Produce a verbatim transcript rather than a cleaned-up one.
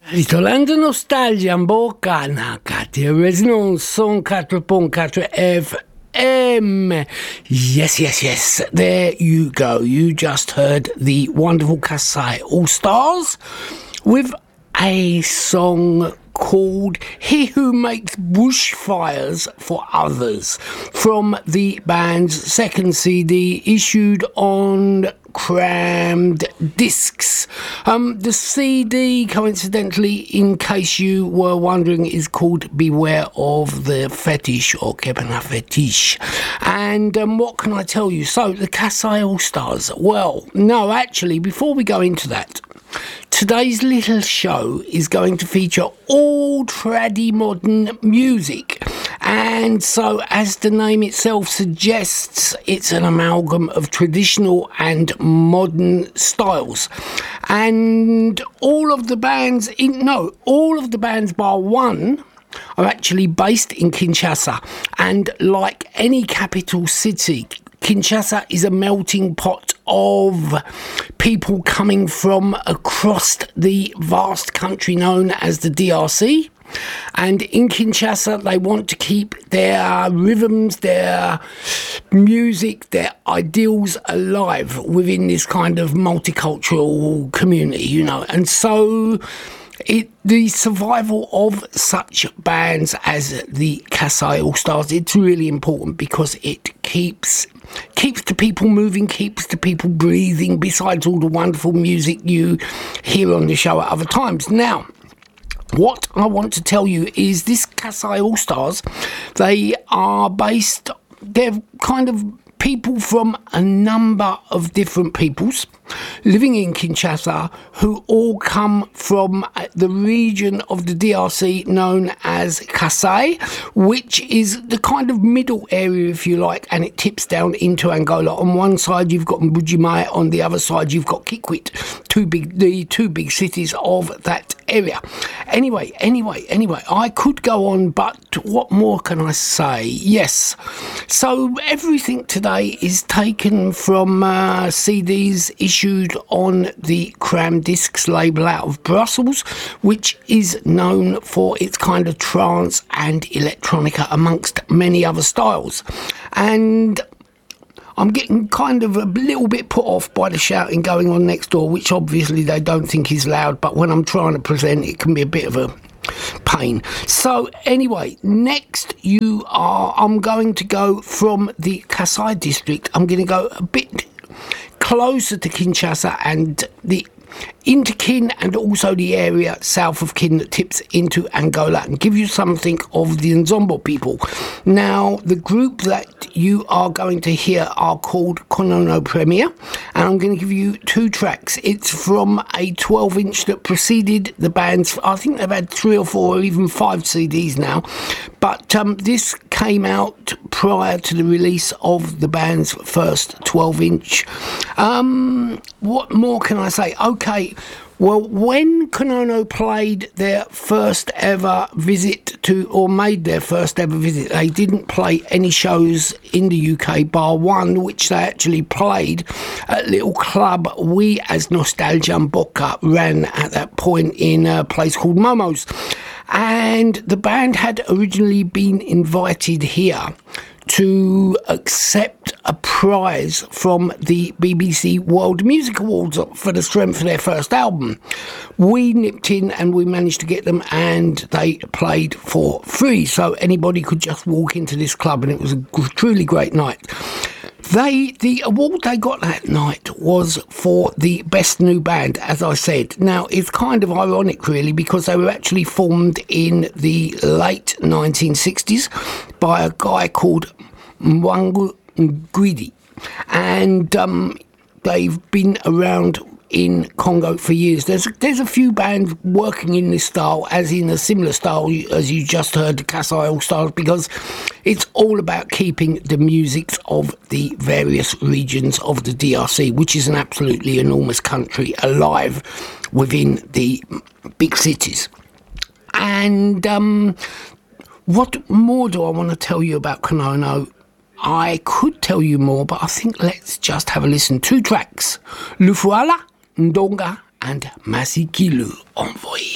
Ritolando nostalgia in bocca, Nakati Resonance Song four point four F M. Yes, yes, yes. There you go. You just heard the wonderful Kasai All Stars with a song called He Who Makes Bushfires for Others from the band's second C D issued on Crammed Discs. Um, the C D, coincidentally, in case you were wondering, is called Beware of the Fetish or Kebana Fetish. And um, what can I tell you? So, the Kasai All Stars. Well, no, actually, before we go into that, today's little show is going to feature all traddy modern music. And so, as the name itself suggests, it's an amalgam of traditional and modern styles. And all of the bands, in, no, all of the bands bar one are actually based in Kinshasa. And like any capital city, Kinshasa is a melting pot of people coming from across the vast country known as the D R C. And in Kinshasa, they want to keep their rhythms, their music, their ideals alive within this kind of multicultural community, you know. And so it, the survival of such bands as the Kasai All Stars, it's really important because it keeps keeps the people moving, keeps the people breathing, besides all the wonderful music you hear on the show at other times. Now, what I want to tell you is this Kasai All Stars, they are based, they're kind of people from a number of different peoples living in Kinshasa who all come from the region of the D R C known as Kasai, which is the kind of middle area, if you like, and it tips down into Angola. On one side you've got Mbuji-Mayi, on the other side you've got Kikwit, two big, the two big cities of that area. Anyway, anyway, anyway, I could go on, but what more can I say? Yes, so everything today is taken from uh, C Ds issued on the Cram Discs label out of Brussels, which is known for its kind of trance and electronica amongst many other styles. And I'm getting kind of a little bit put off by the shouting going on next door, which obviously they don't think is loud, but when I'm trying to present, it can be a bit of a pain. So anyway, next you are, I'm going to go from the Kasai district, I'm going to go a bit closer to Kinshasa and the into Kin and also the area south of Kin that tips into Angola and give you something of the Nzombo people. Now, the group that you are going to hear are called Konono Premier, and I'm going to give you two tracks. It's from a twelve inch that preceded the band's, I think they've had three or four or even five C Ds now, but um, this came out prior to the release of the band's first twelve inch. Um, what more can I say? Okay, well, when Konono played their first ever visit to, or made their first ever visit, they didn't play any shows in the U K bar one, which they actually played at a little club we as Nostalgia Mboka ran at that point in a place called Momo's. And the band had originally been invited here to accept a prize from the B B C World Music Awards for the strength of their first album. We nipped in and we managed to get them, and they played for free, so anybody could just walk into this club, and it was a truly great night. They, the award they got that night was for the best new band, as I said. Now, it's kind of ironic, really, because they were actually formed in the late nineteen sixties by a guy called Mwangu Ngwidi. And um, they've been around in Congo for years. There's there's a few bands working in this style, as in a similar style as you just heard, the Kasai All Stars, because it's all about keeping the musics of the various regions of the D R C, which is an absolutely enormous country, alive within the big cities. And um, what more do I want to tell you about Konono? I could tell you more, but I think let's just have a listen. Two tracks, Lufuala, Ndonga and Masikilu Envoy.